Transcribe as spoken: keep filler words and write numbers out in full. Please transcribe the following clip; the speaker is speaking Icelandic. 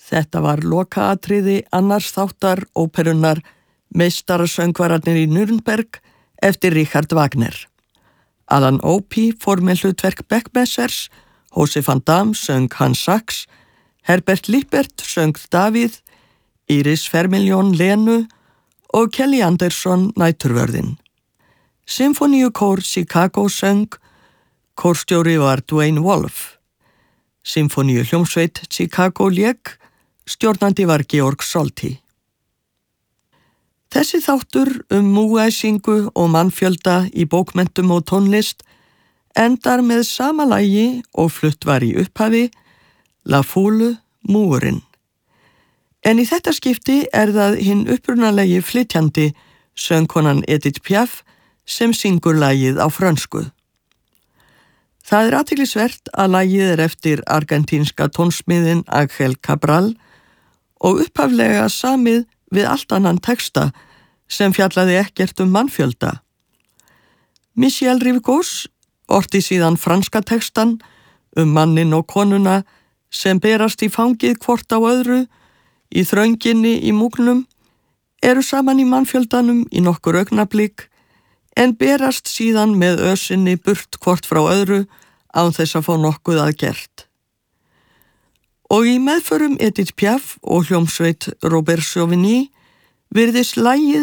Þetta var lokaatriði annars þáttar óperunnar Meistarasöngvararnir í Nürnberg eftir Richard Wagner. Alan Opie fór með hlutverk Beckmessers, Jose van Damme söng Hans Sachs, Herbert Lippert söng Davíð, Iris Vermillion Lenu og Kelly Anderson Næturvörðin. Symfóníukór Chicago söng, kórstjóri var Dwayne Wolf. Symfóníuhljómsveit Chicago lék, stjórnandi var Georg Solti. Þessi þáttur um múgæsingu og mannfjölda í bókmenntum og tónlist endar með sama lagi og flutt var í upphafi, La Foule, múgurinn. En í þetta skipti er það hinn upprunalegi flytjandi, söngkonan Edith Piaf, sem syngur lagið á frönsku. Það er athyglisvert að lagið er eftir argentínska tónsmiðin Ángel Cabral og upphaflega samið við allt annan texta sem fjallaði ekkert um mannfjölda. Michel Rivgos orti síðan franska textan um mannin og konuna sem berast í fangið hvort á öðru í þrönginni í múgnum, eru saman í mannfjöldanum í nokkur augnablik en berast síðan með ösinni burt hvort frá öðru án þess að fá nokkuð að gert. Og í meðförum Edith Piaf og hljómsveit Robert Chauvigny virðist lagið